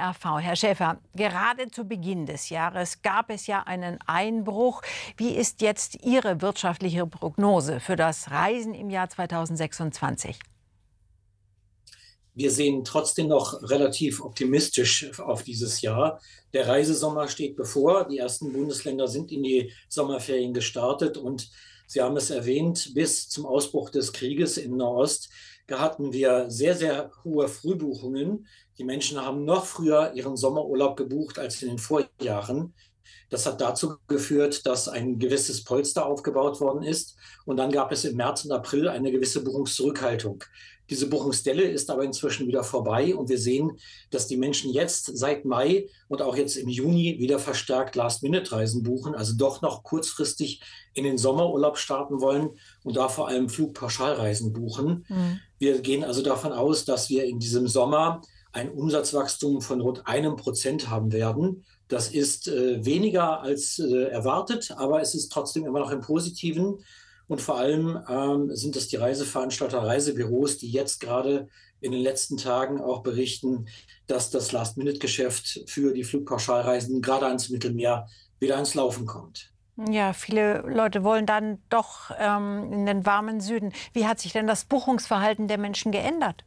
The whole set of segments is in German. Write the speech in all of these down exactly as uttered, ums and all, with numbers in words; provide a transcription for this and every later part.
A V. Herr Schäfer, gerade zu Beginn des Jahres gab es ja einen Einbruch. Wie ist jetzt Ihre wirtschaftliche Prognose für das Reisen im Jahr zweitausendsechsundzwanzig? Wir sehen trotzdem noch relativ optimistisch auf dieses Jahr. Der Reisesommer steht bevor. Die ersten Bundesländer sind in die Sommerferien gestartet. Und Sie haben es erwähnt, bis zum Ausbruch des Krieges in Nahost hatten wir sehr, sehr hohe Frühbuchungen. Die Menschen haben noch früher ihren Sommerurlaub gebucht als in den Vorjahren. Das hat dazu geführt, dass ein gewisses Polster aufgebaut worden ist. Und dann gab es im März und April eine gewisse Buchungszurückhaltung. Diese Buchungsdelle ist aber inzwischen wieder vorbei. Und wir sehen, dass die Menschen jetzt seit Mai und auch jetzt im Juni wieder verstärkt Last-Minute-Reisen buchen, also doch noch kurzfristig in den Sommerurlaub starten wollen und da vor allem Flugpauschalreisen buchen. Mhm. Wir gehen also davon aus, dass wir in diesem Sommer ein Umsatzwachstum von rund einem Prozent haben werden. Das ist äh, weniger als äh, erwartet, aber es ist trotzdem immer noch im Positiven. Und vor allem ähm, sind es die Reiseveranstalter, Reisebüros, die jetzt gerade in den letzten Tagen auch berichten, dass das Last-Minute-Geschäft für die Flugpauschalreisen gerade ans Mittelmeer wieder ans Laufen kommt. Ja, viele Leute wollen dann doch ähm, in den warmen Süden. Wie hat sich denn das Buchungsverhalten der Menschen geändert?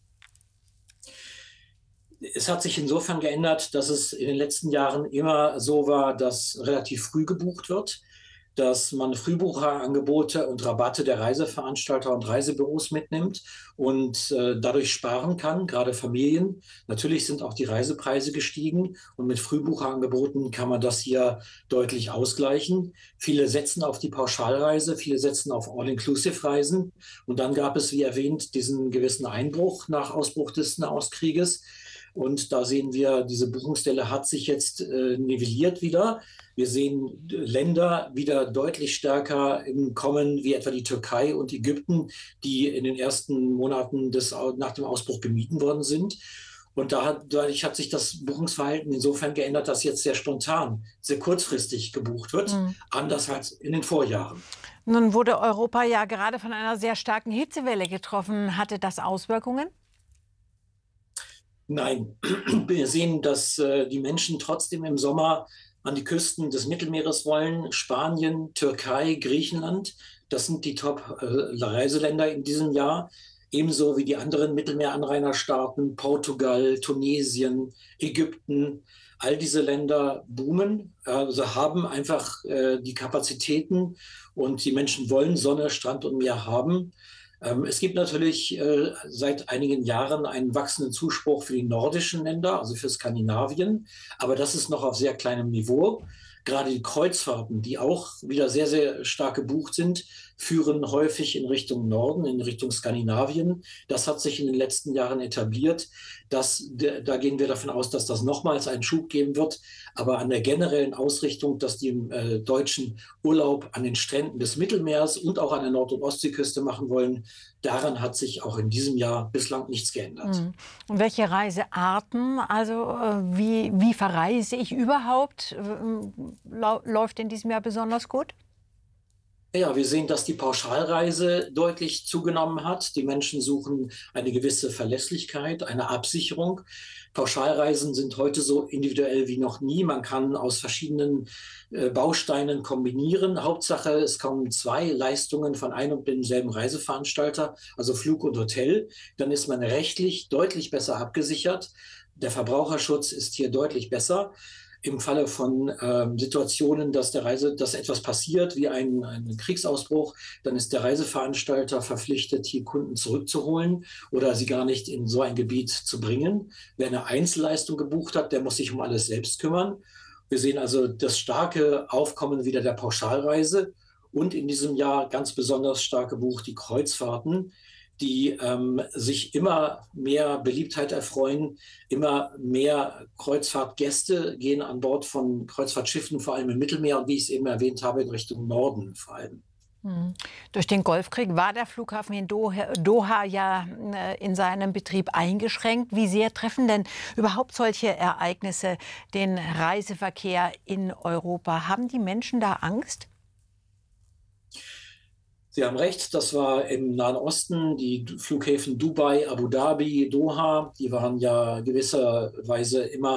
Es hat sich insofern geändert, dass es in den letzten Jahren immer so war, dass relativ früh gebucht wird, dass man Frühbucherangebote und Rabatte der Reiseveranstalter und Reisebüros mitnimmt und äh, dadurch sparen kann, gerade Familien. Natürlich sind auch die Reisepreise gestiegen und mit Frühbucherangeboten kann man das hier deutlich ausgleichen. Viele setzen auf die Pauschalreise, viele setzen auf All-Inclusive-Reisen. Und dann gab es, wie erwähnt, diesen gewissen Einbruch nach Ausbruch des Nahostkrieges. Und da sehen wir, diese Buchungsstelle hat sich jetzt äh, nivelliert wieder. Wir sehen Länder wieder deutlich stärker im Kommen, wie etwa die Türkei und Ägypten, die in den ersten Monaten des, nach dem Ausbruch gemieden worden sind. Und da, dadurch hat sich das Buchungsverhalten insofern geändert, dass jetzt sehr spontan, sehr kurzfristig gebucht wird, mhm. anders als in den Vorjahren. Nun wurde Europa ja gerade von einer sehr starken Hitzewelle getroffen. Hatte das Auswirkungen? Nein, wir sehen, dass äh, die Menschen trotzdem im Sommer an die Küsten des Mittelmeeres wollen. Spanien, Türkei, Griechenland, das sind die Top-Reiseländer äh, in diesem Jahr. Ebenso wie die anderen Mittelmeeranrainerstaaten, Portugal, Tunesien, Ägypten. All diese Länder boomen, also haben einfach äh, die Kapazitäten und die Menschen wollen Sonne, Strand und Meer haben. Es gibt natürlich äh, seit einigen Jahren einen wachsenden Zuspruch für die nordischen Länder, also für Skandinavien, aber das ist noch auf sehr kleinem Niveau. Gerade die Kreuzfahrten, die auch wieder sehr, sehr stark gebucht sind, führen häufig in Richtung Norden, in Richtung Skandinavien. Das hat sich in den letzten Jahren etabliert. Das, da gehen wir davon aus, dass das nochmals einen Schub geben wird. Aber an der generellen Ausrichtung, dass die äh, Deutschen Urlaub an den Stränden des Mittelmeers und auch an der Nord- und Ostseeküste machen wollen, daran hat sich auch in diesem Jahr bislang nichts geändert. Mhm. Und welche Reisearten, also äh, wie, wie verreise ich überhaupt, äh, läuft in diesem Jahr besonders gut? Ja, wir sehen, dass die Pauschalreise deutlich zugenommen hat. Die Menschen suchen eine gewisse Verlässlichkeit, eine Absicherung. Pauschalreisen sind heute so individuell wie noch nie. Man kann aus verschiedenen äh, Bausteinen kombinieren. Hauptsache, es kommen zwei Leistungen von einem und demselben Reiseveranstalter, also Flug und Hotel. Dann ist man rechtlich deutlich besser abgesichert. Der Verbraucherschutz ist hier deutlich besser. Im Falle von ähm, Situationen, dass der Reise, dass etwas passiert, wie ein, ein Kriegsausbruch, dann ist der Reiseveranstalter verpflichtet, die Kunden zurückzuholen oder sie gar nicht in so ein Gebiet zu bringen. Wer eine Einzelleistung gebucht hat, der muss sich um alles selbst kümmern. Wir sehen also das starke Aufkommen wieder der Pauschalreise und in diesem Jahr ganz besonders stark gebucht die Kreuzfahrten, die ähm, sich immer mehr Beliebtheit erfreuen. Immer mehr Kreuzfahrtgäste gehen an Bord von Kreuzfahrtschiffen, vor allem im Mittelmeer und wie ich es eben erwähnt habe, in Richtung Norden vor allem. Mhm. Durch den Golfkrieg war der Flughafen in Doha, Doha ja äh, in seinem Betrieb eingeschränkt. Wie sehr treffen denn überhaupt solche Ereignisse den Reiseverkehr in Europa? Haben die Menschen da Angst? Sie haben recht, das war im Nahen Osten, die Flughäfen Dubai, Abu Dhabi, Doha, die waren ja gewisserweise immer